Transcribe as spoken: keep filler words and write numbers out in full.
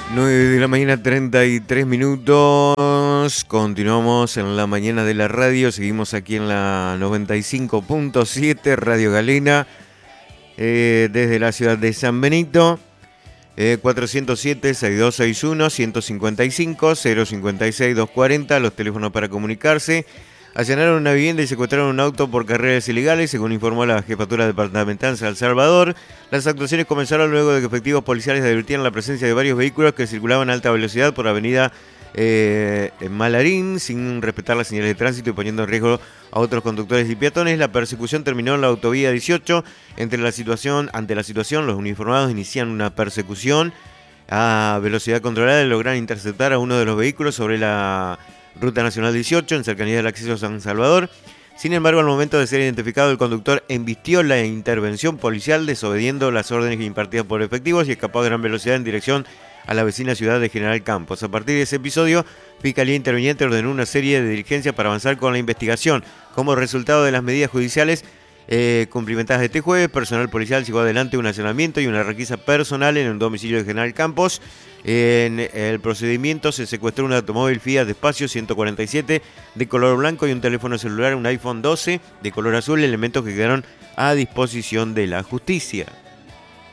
nueve de la mañana, treinta y tres minutos. Continuamos en la mañana de la radio. Seguimos aquí en la noventa y cinco punto siete Radio Galena, eh, desde la ciudad de San Benito. Eh, cuatrocientos siete, sesenta y dos sesenta y uno, ciento cincuenta y cinco, cero cincuenta y seis, doscientos cuarenta, los teléfonos para comunicarse. Allanaron una vivienda y secuestraron un auto por carreras ilegales, según informó la Jefatura Departamental de San Salvador. Las actuaciones comenzaron luego de que efectivos policiales advirtieron la presencia de varios vehículos que circulaban a alta velocidad por avenida eh, Malarín, sin respetar las señales de tránsito y poniendo en riesgo a otros conductores y peatones. La persecución terminó en la autovía dieciocho. Entre la situación, ante la situación, los uniformados inician una persecución a velocidad controlada y logran interceptar a uno de los vehículos sobre la Ruta Nacional dieciocho, en cercanía del acceso a San Salvador. Sin embargo, al momento de ser identificado, el conductor embistió la intervención policial, desobediendo las órdenes impartidas por efectivos y escapó a gran velocidad en dirección a la vecina ciudad de General Campos. A partir de ese episodio, Fiscalía Interviniente ordenó una serie de diligencias para avanzar con la investigación. Como resultado de las medidas judiciales eh, cumplimentadas este jueves, personal policial llevó adelante un allanamiento y una requisa personal en un domicilio de General Campos. En el procedimiento se secuestró un automóvil Fiat Espacio ciento cuarenta y siete de color blanco y un teléfono celular, un iPhone doce de color azul, elementos que quedaron a disposición de la justicia.